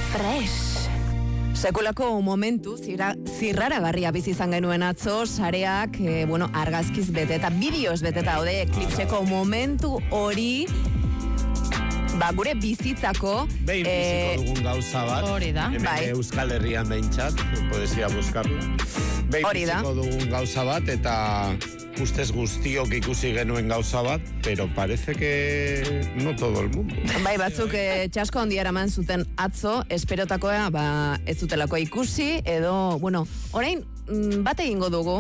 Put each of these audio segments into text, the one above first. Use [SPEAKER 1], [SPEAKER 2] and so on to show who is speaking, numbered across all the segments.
[SPEAKER 1] Fresh. Sekulako momentu zirraragarria bizi izan genuen atzo, sareak, argazkiz bete eta bideoz bete eta daude eklipseko momentu hori, gure bizitzako
[SPEAKER 2] behin biziko dugun gauza bat,
[SPEAKER 1] hori da,
[SPEAKER 2] hemen Euskal Herrian behintzat, podez ir a buscarlo. Behin biziko dugun gauza bat eta ustez guztiok ikusi genuen gauza bat, pero parece que no todo el mundo.
[SPEAKER 1] Batzuk txasko handia eraman zuten atzo, esperotakoa ez zutelako ikusi, edo, orain bat egingo dugu,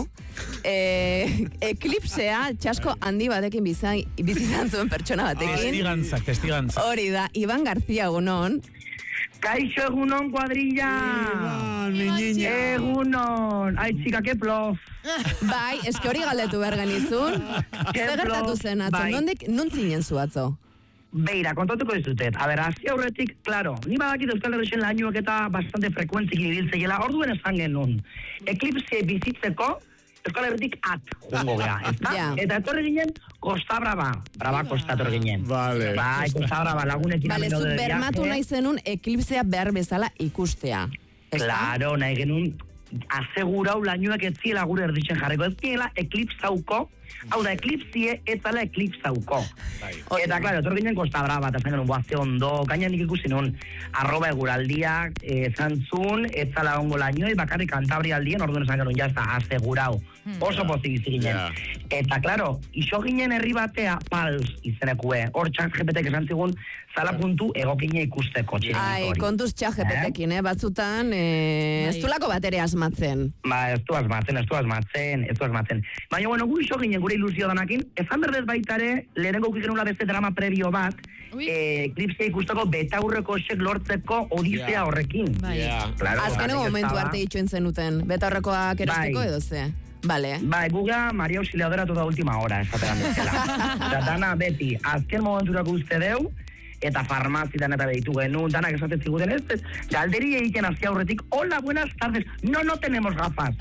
[SPEAKER 1] eklipsea txasko handi batekin bizizan zuen pertsona batekin.
[SPEAKER 3] Testigantza.
[SPEAKER 1] Hori da, Iban García, egunon.
[SPEAKER 4] Kaixo, egunon, kuadrilla.
[SPEAKER 2] Mi niña.
[SPEAKER 4] Egunon. Ai, txika, que plof.
[SPEAKER 1] Bai, eske hori galdetu behar genizun. Zer gertatu zen atzo, non zinen zu atzo?
[SPEAKER 4] Beira, kontatuko dizutet. A ber, hasi aurretik, claro, ni badakit Euskal Herrixen lainoak eta bastante frekuentzik ibiltzeiela, orduen esan genuen. Eklipse bizitzeko, Euskal Herritik jungo gea, ezta? Eta etorri ginen, Costa Brava. Costa etorri ginen.
[SPEAKER 2] Vale.
[SPEAKER 4] Bai, Costa Brava, lagunekin
[SPEAKER 1] ameno de viaje. Zut bermatu nahi zenun eklipsea behar bezala ikustea.
[SPEAKER 4] Claro, nahi genuen, asegurau lainoak ez ziela gure erditxen jarriko. Ez ziela eklipsauko, hau da, eklipsie ez zala eklipsauko. Eta, klaro, etorri ginen Costa Brava, eta zen genuen boazte ondo, gainan nik ikusi nun, @eguraldiak, zantzun, ez zala ongo lainoi, bakarrik Cantabria aldien, orduan esan genuen, jazta, asegurau. Oso pozik izi ginen. Eta, klaro, iso ginen herri batea, Pals izenekue, hor ChatGPTek esan zigun, zala puntu egokine ikusteko txiringotori.
[SPEAKER 1] Ai, kontuz ChatGPTekin, batzutan, ez du lako bat ere asmatzen.
[SPEAKER 4] Ez du asmatzen. Baina, gu iso ginen gure ilusio danakin, ezan berdez baitare, lehenengo ukigenula beste drama previo bat, eklipsia ikusteko betaurreko esek lortzeko odisea horrekin.
[SPEAKER 1] Azkeneko momentu arte itxuen zenuten, betaurrekoak erosteko edo ze? Vale.
[SPEAKER 4] Guga Maria Auxiliadora toda última hora, esateran bezala. Dana beti, azken momenturako uste deu, eta farmazitan eta behitu genuen, danak esaten ziguten ez, galderi egiten hazi aurretik, hola, buenas tardes, no tenemos gafas.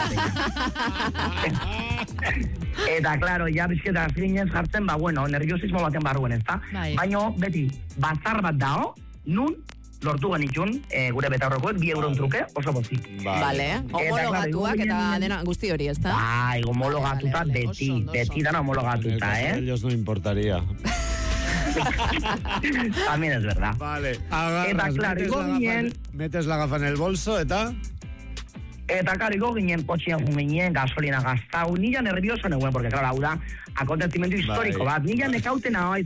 [SPEAKER 4] Eta, claro, ja bizketa azginen jartzen, nerviosismo baten barruen, ez da? Baina, beti, bazar bat dao, nun, lortu genitxun, gure betaurrekoek, 2 euron truke, oso pozik.
[SPEAKER 1] Vale, homologatuak eta dena guzti hori, ez da?
[SPEAKER 4] Bai, homologatuta beti dana homologatuta,
[SPEAKER 2] ellos no importaría.
[SPEAKER 4] También es verdad.
[SPEAKER 2] Vale, agarras, metes la gafa en el bolso, eta...
[SPEAKER 4] Eta, claro, ginen potxian junginen, gasolina gaztau, nila nervioso neguen, porque, claro, hau da, akontezimento historiko bat, nila nekautena ho,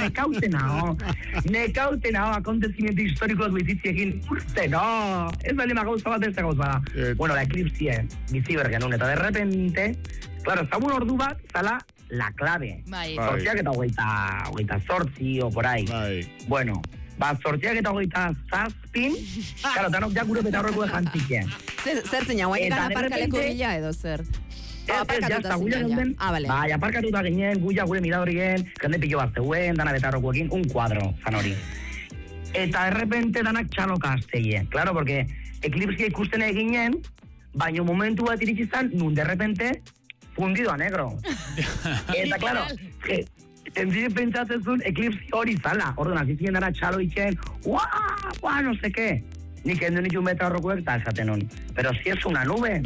[SPEAKER 4] akontezimento historiko bizitziekin, ez da lema gauza bat, ez da gauza da. La eklipsie, bizi bergenun, eta de repente, claro, zagun ordu bat, zala, la clave. Zortziak eta hogeita zortzi, o por ahí. Zortziak eta hogeita zazpin, claro, tanok ja gure betaurreko jantziken.
[SPEAKER 1] Zer zina, guainekan aparkaleko bila edo zer?
[SPEAKER 4] Aparkatuta zinen. Bai, aparkatuta ginen, guia gure miradori gen, jende pillo bat zeuen, dana betaurrekoekin, un kuadro, zan hori. Eta errepente danak txaloka azteie. Claro, porque eklipsia ikusten eginen, baina momentu bat irikizan, nun derrepente, fundido a negro. Eta, claro, enzide pentsatzen zuen eklipsi hori zala. Orduan, azizien dara txalo itxen, no sé qué. Nik endu nitu betaurrekoek eta esaten hon. Pero si es una nube.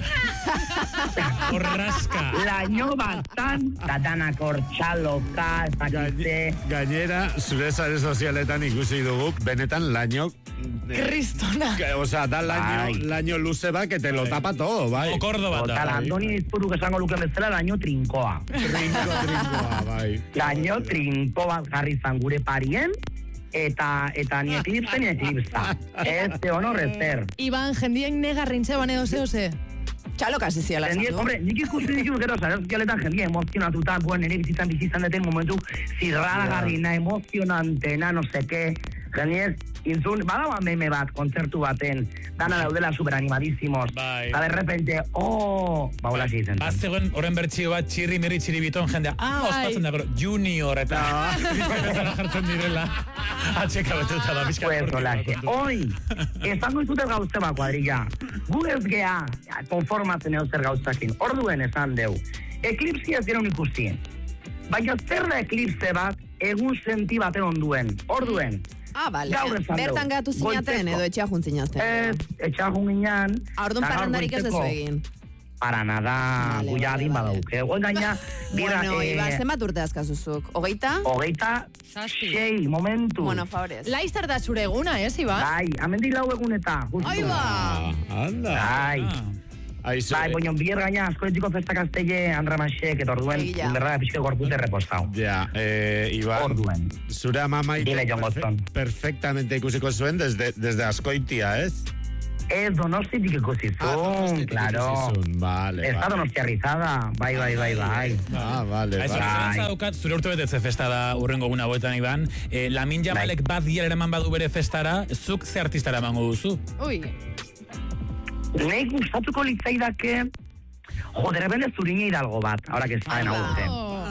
[SPEAKER 3] Horrasca.
[SPEAKER 4] Laino batan, datanak hor txaloka, zakitze.
[SPEAKER 2] Gainera, zure sare sozialetan ikusi dugu, benetan laino...
[SPEAKER 1] Kristona.
[SPEAKER 2] O sea, da laino luze bat, que te lo tapa todo, bai.
[SPEAKER 3] O Córdoba.
[SPEAKER 4] Total, Andoni izpuruk esango luken bezala, laino trinkoa.
[SPEAKER 2] Trinkoa, bai.
[SPEAKER 4] Laino trinkoa jarri zan gure parien, eta ni eklipsa. Ez de honor ezer.
[SPEAKER 5] Iban, jendien negarrin zeban edo ze?
[SPEAKER 1] Txaloka ziziala zatu.
[SPEAKER 4] Hombre, nik ikusi ditu gero, sozialetan jendien emozionatuta, nire bizizan deten momentu zirraragarrina, emozionantena, no seke, jendien, intzun, badagoa meme bat, kontzertu baten, dana daudela superanimadísimos, eta de repente, hola zizen.
[SPEAKER 3] Bat zegoen, horren bertxio bat, txirri biton jendea, ospatzen da, pero junior, eta bizkaitzara jartzen direla, atxeka betuta da, bizkaitzara.
[SPEAKER 4] Hoi, esango izute gauze bat, kuadrilla, gu ez gea, konformatzen edo zer gauzakin, orduen esan deu, eklipsia ez dira ikusien, baina zer da eklipse bat, egun senti baten onduen, orduen,
[SPEAKER 1] Bale. Bertan gatu zinaten edo etxea juntzinazten?
[SPEAKER 4] Etxea junginan.
[SPEAKER 1] Ordun parrandarik ez dezu egin?
[SPEAKER 4] Para nada, guia adin badauke. Gaina,
[SPEAKER 1] bueno, Iban, zenbat urte azkazuzuk?
[SPEAKER 4] 26 momentu.
[SPEAKER 1] Bueno, favorez.
[SPEAKER 5] Laizter da zure eguna, Iban?
[SPEAKER 4] Bai, amendik lau eguneta.
[SPEAKER 1] Aiba!
[SPEAKER 2] Anda.
[SPEAKER 4] Bai, baina bier gaina askoetiko festa Kastelle Andra Maxek, eta orduen, inberra pixke gorpute repostau.
[SPEAKER 2] Ja, Iban,
[SPEAKER 4] orduen.
[SPEAKER 2] Zure amamaite perfectamente ikusiko zuen desde Azkoitia, ez?
[SPEAKER 4] Ez Donostitik ikusizun, claro.
[SPEAKER 2] Vale,
[SPEAKER 4] ez da Donostia Rizada, bai.
[SPEAKER 2] Vale.
[SPEAKER 3] Zure urtebetetze festa da urrengo guna boetan, Iban. Lamin Jamalek bat diel eraman badu bere festara, zuk ze artistara emango duzu?
[SPEAKER 5] Ui.
[SPEAKER 4] Nei gustatuko litzaidake, derrepende Zuriñe Hidalgo bat, ahora que está en auge.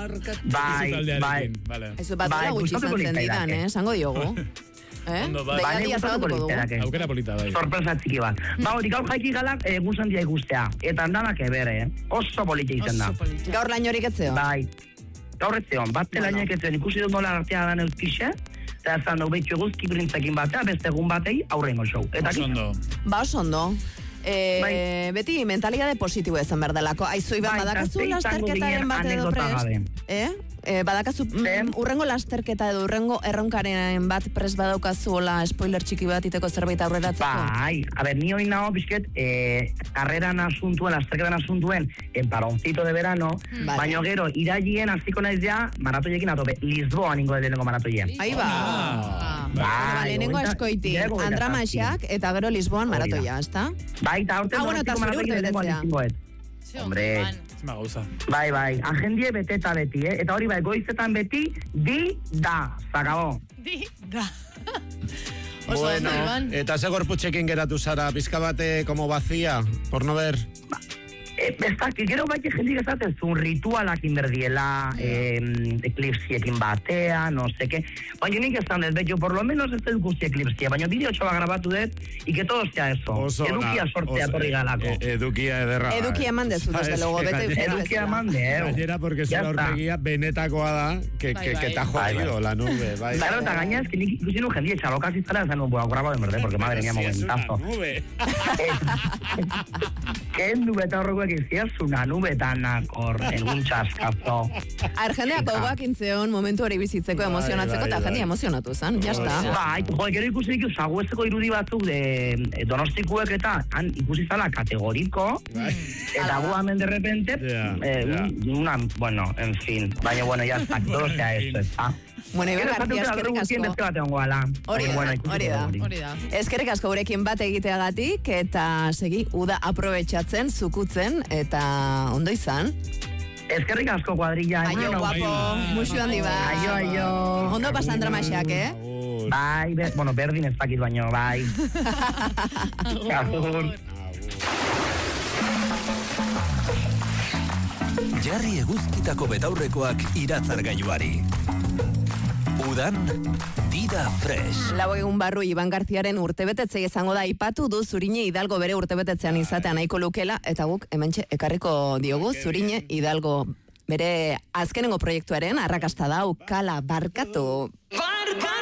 [SPEAKER 4] Bai.
[SPEAKER 1] Ez bat dara gutxi zantzen didan, esango diogu. Begatia zabatuko dugu.
[SPEAKER 3] Aukera polita, bai.
[SPEAKER 4] Sorpresa txiki bat. Hori, gaur jaiki galak guzan dia ikustea. Eta andanak ebere, oso polita izen da.
[SPEAKER 1] Gaur lain horik etzeo?
[SPEAKER 4] Bai. Gaur etzeon, bat telainek etzen ikusi dut nola artea dan euskixe, eta ezan dugu behitxu eguzki brintzekin batea, beste egun batei aurrengo show.
[SPEAKER 1] Oso ondo. Beti mentalidade positibo ezan berdelako. Aizu, Iban, badakazu lasterketaren bat edo prest? Badakazu urrengo lasterketa edo urrengo erronkaren bat prest badaukazu ola spoiler txiki bat iteko zerbait aurreratzeko?
[SPEAKER 4] Bai, ni hori nago bizket karreran asuntuen, lasterketan asuntuen paroncito de verano, baina gero irailien hasiko naiz ja maratoiekin atope, Lisboa ningo lehenengo maratoien.
[SPEAKER 1] Ahí va. Lehenengo Azkoiti, Andra Maxak eta gero Lisboan maratoia, ezta?
[SPEAKER 4] Bai, eta aurten maratoia lehenengo alizingoet. Hombre, bai, agendie beteta beti, eta hori bai, goizetan beti, da, zakabo.
[SPEAKER 5] Da.
[SPEAKER 2] Bueno, eta ze gorputxekin geratu zara, pizka bate como vacía, por no ver... gero bai jendik ezatezun ritualak inberdiela, eklipsiekin batea, no seke. Baina nik ezan dut, yo por lo menos ez dut guzti eklipsia, baina bideo txoba grabatu dut, y que todo sea eso. Edukia sortea torri galako. Edukia ederra.
[SPEAKER 1] Edukia eman dezu, desde luego.
[SPEAKER 4] Edukia eman deu.
[SPEAKER 2] Gainera, porque zura horregia benetakoa da, que te ha jodido la nube.
[SPEAKER 4] Claro, eta gaina ez, que nik ikusi nu jendia txalokaz izala, esan nu, grabado en verdad, porque madre mía, momentazo. Que nube eta horreko que hicieras una nube tan en un chascazo.
[SPEAKER 1] Argendeako guakintzeon momentu hori bizitzeko emozionatzeko eta jendia emozionatu zen, jazta.
[SPEAKER 4] Bai, gero ikusi diku zaguezeko irudi batzuk de Donostikuek eta han ikusi zala kategoriko eta gu hemen de repente bueno, en fin, baina bueno, ya está, todo sea eso, está.
[SPEAKER 1] Bueno, Iban García, eskerrik asko. Hori da. Eskerrik asko gurekin bat egiteagatik eta segi uda aprobetxatzen, zukutzen eta ondo izan.
[SPEAKER 4] Eskerrik asko kuadrilla.
[SPEAKER 1] Aio, guapo, musu handi bat.
[SPEAKER 4] Aio.
[SPEAKER 1] Ondo pasa Andra Maxak,
[SPEAKER 4] Bai, bueno, berdin ez dakit baino, bai. Agur.
[SPEAKER 6] Jarri eguzkitako betaurrekoak iratzargailuari. Udan, dida fresh.
[SPEAKER 1] Lau egun barru Iban Garziaren urtebetetzei izango da ipatu du Zuriñe Hidalgo bere urtebetetzean izatea nahiko lukela eta guk hementxe ekarriko diogu Zuriñe Hidalgo bere azkenengo proiektuaren arrakasta dau Kala Barkatu.